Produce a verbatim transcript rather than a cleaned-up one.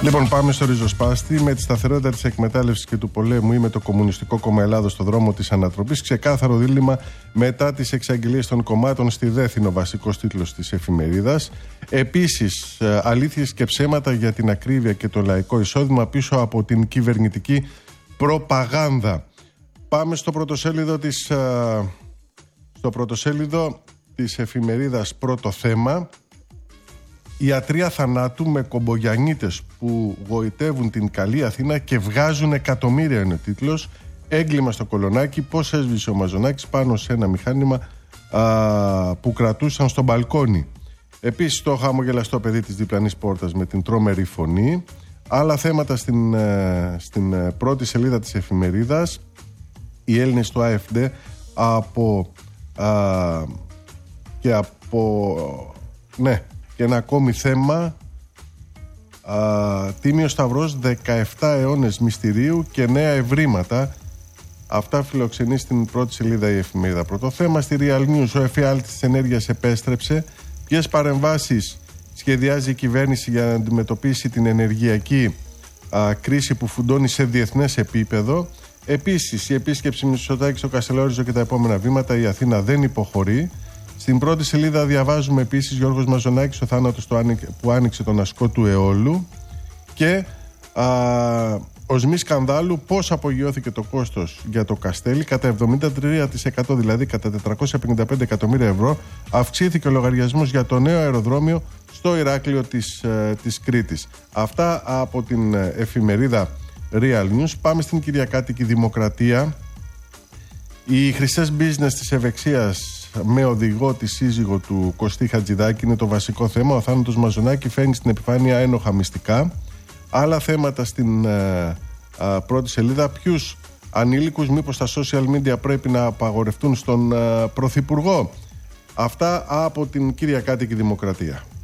Λοιπόν, πάμε στο ριζοσπάστη. Με τη σταθερότητα της εκμετάλλευσης και του πολέμου ή με το Κομμουνιστικό Κόμμα Ελλάδος στο δρόμο της ανατροπής, ξεκάθαρο δίλημμα μετά τις εξαγγελίες των κομμάτων στη ΔΕΘ είναι ο βασικός τίτλος της εφημερίδας. Επίσης, αλήθειες και ψέματα για την ακρίβεια και το λαϊκό εισόδημα πίσω από την κυβερνητική προπαγάνδα. Πάμε στο πρωτοσέλιδο της, στο πρωτοσέλιδο της εφημερίδας Πρώτο Θέμα. Ιατρία θανάτου με κομπογιανίτες που γοητεύουν την καλή Αθήνα και βγάζουν εκατομμύρια, είναι ο τίτλος. Έγκλημα στο Κολονάκι, πώς έσβησε ο Μαζονάκης πάνω σε ένα μηχάνημα α, που κρατούσαν στο μπαλκόνι. Επίσης το χαμογελαστό παιδί της διπλανής πόρτας με την τρόμερη φωνή. Άλλα θέματα στην, στην πρώτη σελίδα της εφημερίδας. Οι Έλληνες του ΑΕΦΔ από α, και από ναι και ένα ακόμη θέμα, α, Τίμιος Σταυρός, δεκαεπτά αιώνες μυστηρίου και νέα ευρήματα. Αυτά φιλοξενεί στην πρώτη σελίδα η εφημερίδα Πρώτο Θέμα. Στη Real News, ο εφιάλτης της ενέργειας επέστρεψε. Ποιες παρεμβάσεις σχεδιάζει η κυβέρνηση για να αντιμετωπίσει την ενεργειακή α, κρίση που φουντώνει σε διεθνές επίπεδο. Επίσης, η επίσκεψη Μητσοτάκη στο Κασελόριζο και τα επόμενα βήματα, η Αθήνα δεν υποχωρεί. Στην πρώτη σελίδα διαβάζουμε επίσης Γιώργος Μαζονάκης, ο θάνατος που άνοιξε τον ασκό του αιώλου, και α, οσμή σκανδάλου πώς απογειώθηκε το κόστος για το Καστέλι κατά εβδομήντα τρία τοις εκατό, δηλαδή κατά τετρακόσια πενήντα πέντε εκατομμύρια ευρώ. Αυξήθηκε ο λογαριασμός για το νέο αεροδρόμιο στο Ηράκλειο της, ε, της Κρήτης. Αυτά από την εφημερίδα Real News. Πάμε στην κυριακάτικη Δημοκρατία. Οι χρυσές business της ευεξίας με οδηγό τη σύζυγο του Κωστή Χατζηδάκη είναι το βασικό θέμα. Ο θάνατος Μαζονάκη φέρνει στην επιφάνεια ένοχα μυστικά. Άλλα θέματα στην α, α, πρώτη σελίδα. Ποιους ανήλικους μήπως τα social media πρέπει να απαγορευτούν στον α, Πρωθυπουργό. Αυτά από την κυριακάτικη Δημοκρατία.